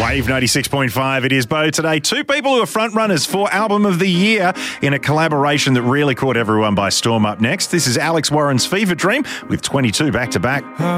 Wave 96.5, it is Bo today. Two people who are front runners for Album of the Year in a collaboration that really caught everyone by storm up next. This is Alex Warren's Fever Dream with 22 back-to-back.